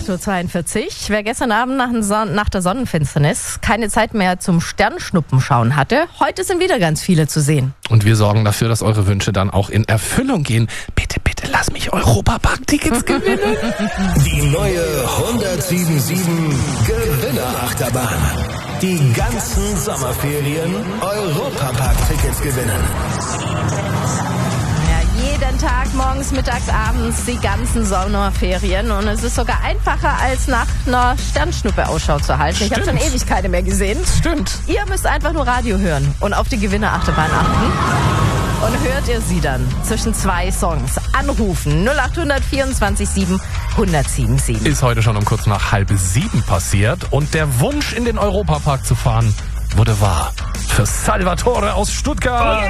8.42 Uhr. Wer gestern Abend nach der Sonnenfinsternis keine Zeit mehr zum Sternschnuppen schauen hatte, heute sind wieder ganz viele zu sehen. Und wir sorgen dafür, dass eure Wünsche dann auch in Erfüllung gehen. Bitte, bitte, lass mich Europapark-Tickets gewinnen. Die neue 107.7 Gewinnerachterbahn. Die ganzen Sommerferien Europapark-Tickets gewinnen. Jeden Tag, morgens, mittags, abends, die ganzen Sommerferien. Und es ist sogar einfacher, als nach einer Sternschnuppe Ausschau zu halten. Ich habe schon Ewigkeiten mehr gesehen. Stimmt. Ihr müsst einfach nur Radio hören und auf die Gewinnerachterbahn achten. Und hört ihr sie dann zwischen zwei Songs. Anrufen 0800 24 7 1077. Ist heute schon um kurz nach 6:30 passiert. Und der Wunsch, in den Europapark zu fahren, wurde wahr. Für Salvatore aus Stuttgart.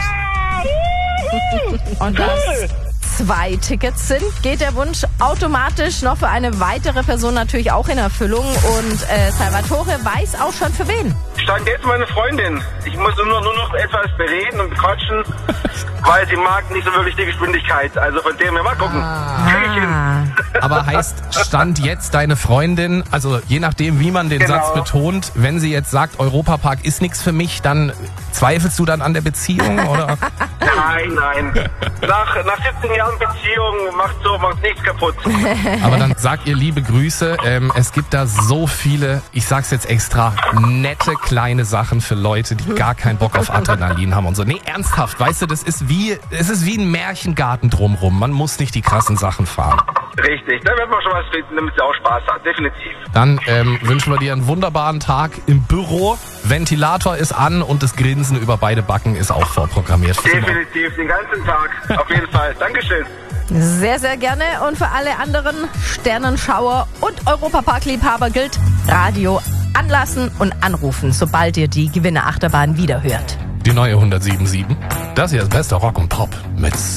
Und dass 2 Tickets sind, geht der Wunsch automatisch noch für eine weitere Person natürlich auch in Erfüllung. Und Salvatore weiß auch schon für wen. Stand jetzt meine Freundin. Ich muss nur noch etwas bereden und bequatschen, weil sie mag nicht so wirklich die Geschwindigkeit. Also von dem her mal gucken. Krieg ich hin. Aber heißt, stand jetzt deine Freundin, also je nachdem, wie man den Satz betont, wenn sie jetzt sagt, Europapark ist nichts für mich, dann zweifelst du dann an der Beziehung, oder? Nein. Nach 17 Jahren Beziehung macht nichts kaputt. Aber dann sagt ihr liebe Grüße. Es gibt da so viele, ich sag's jetzt extra, nette kleine Sachen für Leute, die gar keinen Bock auf Adrenalin haben und so. Nee, ernsthaft, weißt du, es ist wie ein Märchengarten drumrum. Man muss nicht die krassen Sachen fahren. Richtig, da wird man schon was finden, damit sie auch Spaß hat, definitiv. Dann wünschen wir dir einen wunderbaren Tag im Büro. Ventilator ist an und das Grinsen über beide Backen ist auch vorprogrammiert. Definitiv, den ganzen Tag, auf jeden Fall. Dankeschön. Sehr, sehr gerne. Und für alle anderen Sternenschauer und Europapark-Liebhaber gilt Radio anlassen und anrufen, sobald ihr die Gewinnerachterbahn wieder hört. Die neue 107.7. Das hier ist bester Rock und Pop mit